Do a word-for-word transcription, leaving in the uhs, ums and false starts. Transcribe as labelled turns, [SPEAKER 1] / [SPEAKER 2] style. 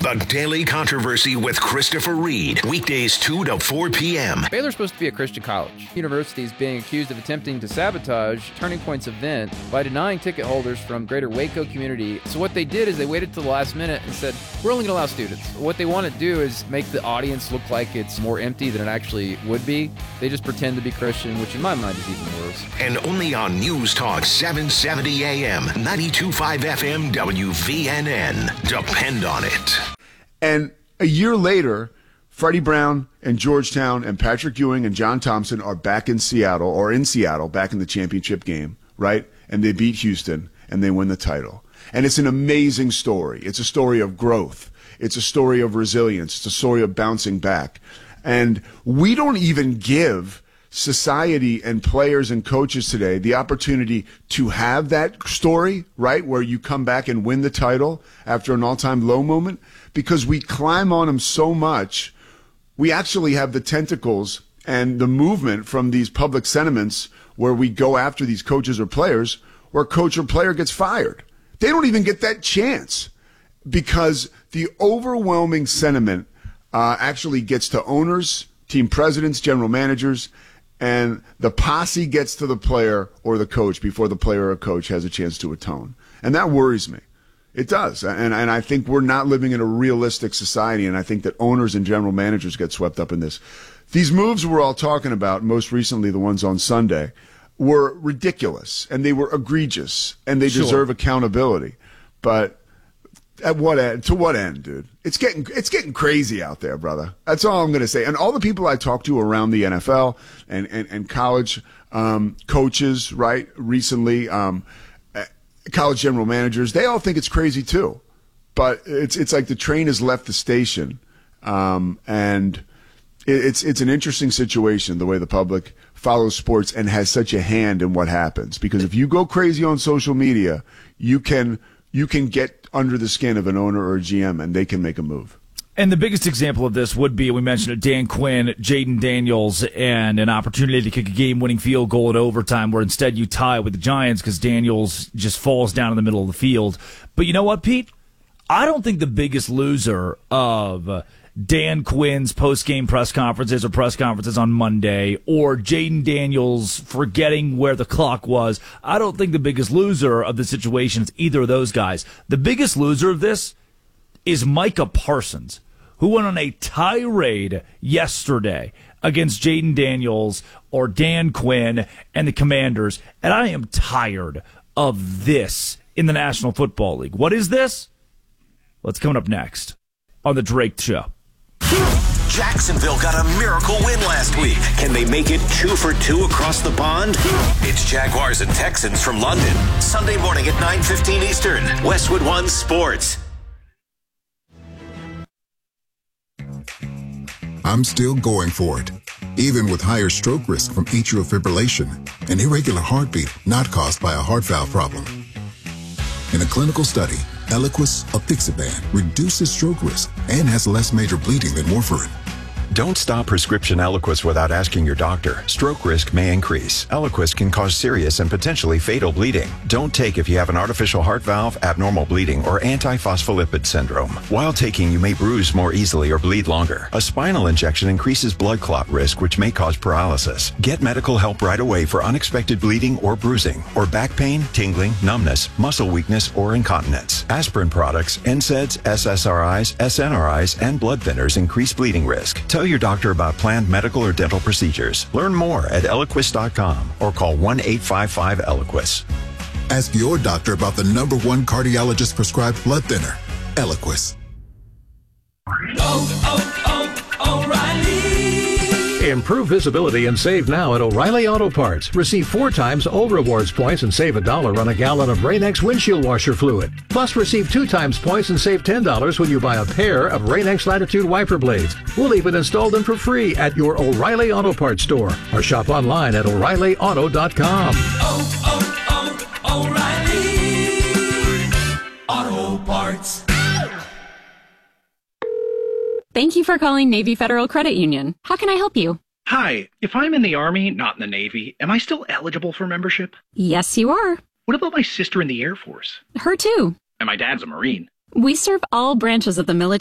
[SPEAKER 1] The Daily Controversy with Christopher Reed. Weekdays two to four p.m.
[SPEAKER 2] Baylor's supposed to be a Christian college. University is being accused of attempting to sabotage Turning Point's event by denying ticket holders from greater Waco community. So what they did is they waited till the last minute and said, we're only going to allow students. What they want to do is make the audience look like it's more empty than it actually would be. They just pretend to be Christian, which in my mind is even worse.
[SPEAKER 1] And only on News Talk seven seventy A M, ninety-two point five F M, W V N N. Depend on it.
[SPEAKER 3] And a year later, Freddie Brown and Georgetown and Patrick Ewing and John Thompson are back in Seattle, or in Seattle, back in the championship game, right? And they beat Houston, and they win the title. And it's an amazing story. It's a story of growth. It's a story of resilience. It's a story of bouncing back. And we don't even give society and players and coaches today the opportunity to have that story, right, where you come back and win the title after an all-time low moment, because we climb on them so much. We actually have the tentacles and the movement from these public sentiments where we go after these coaches or players, where coach or player gets fired. They don't even get that chance because the overwhelming sentiment uh, actually gets to owners, team presidents, general managers, and the posse gets to the player or the coach before the player or coach has a chance to atone. And that worries me. It does. And, and I think we're not living in a realistic society, and I think that owners and general managers get swept up in this. These moves we're all talking about, most recently the ones on Sunday, were ridiculous, and they were egregious, and they
[SPEAKER 4] Sure.
[SPEAKER 3] deserve accountability. But at what end? To what end, dude? It's getting it's getting crazy out there, brother. That's all I'm going to say. And all the people I talk to around the N F L and and, and college um, coaches, right, recently, um, college general managers, they all think it's crazy too. But it's it's like the train has left the station, um, and it, it's it's an interesting situation the way the public follows sports and has such a hand in what happens. Because if you go crazy on social media, you can you can get under the skin of an owner or a G M, and they can make a move.
[SPEAKER 4] And the biggest example of this would be, we mentioned it, Dan Quinn, Jaden Daniels, and an opportunity to kick a game-winning field goal in overtime where instead you tie with the Giants because Daniels just falls down in the middle of the field. But you know what, Pete? I don't think the biggest loser of Dan Quinn's post-game press conferences or press conferences on Monday, or Jaden Daniels forgetting where the clock was, I don't think the biggest loser of the situation is either of those guys. The biggest loser of this is Micah Parsons, who went on a tirade yesterday against Jaden Daniels or Dan Quinn and the Commanders, and I am tired of this in the National Football League. What is this? What's coming up next on The Drake Show.
[SPEAKER 1] Jacksonville got a miracle win last week. Can they make it two for two across the pond? It's Jaguars and Texans from London. Sunday morning at nine fifteen Eastern. Westwood One Sports.
[SPEAKER 5] I'm still going for it, even with higher stroke risk from atrial fibrillation, an irregular heartbeat not caused by a heart valve problem. In a clinical study, Eliquis apixaban reduces stroke risk and has less major bleeding than warfarin.
[SPEAKER 6] Don't stop prescription Eliquis without asking your doctor. Stroke risk may increase. Eliquis can cause serious and potentially fatal bleeding. Don't take if you have an artificial heart valve, abnormal bleeding, or antiphospholipid syndrome. While taking, you may bruise more easily or bleed longer. A spinal injection increases blood clot risk, which may cause paralysis. Get medical help right away for unexpected bleeding or bruising, or back pain, tingling, numbness, muscle weakness, or incontinence. Aspirin products, N SAIDs, S S R Is, S N R Is, and blood thinners increase bleeding risk. Tell your doctor about planned medical or dental procedures. Learn more at Eliquis dot com or call one eight five five Eliquis.
[SPEAKER 5] Ask your doctor about the number one cardiologist prescribed blood thinner, Eliquis.
[SPEAKER 7] Oh, oh, O'Reilly.
[SPEAKER 8] Improve visibility and save now at O'Reilly Auto Parts. Receive four times O Rewards points and save a dollar on a gallon of Rain-X windshield washer fluid. Plus, receive two times points and save ten dollars when you buy a pair of Rain-X Latitude wiper blades. We'll even install them for free at your O'Reilly Auto Parts store or shop online at O'Reilly Auto dot com.
[SPEAKER 7] Oh, oh, oh, O'Reilly Auto Parts.
[SPEAKER 9] Thank you for calling Navy Federal Credit Union. How can I help you?
[SPEAKER 10] Hi, if I'm in the Army, not in the Navy, am I still eligible for membership?
[SPEAKER 9] Yes, you are.
[SPEAKER 10] What about my sister in the Air Force?
[SPEAKER 9] Her too.
[SPEAKER 10] And my dad's a Marine.
[SPEAKER 9] We serve all branches of the military.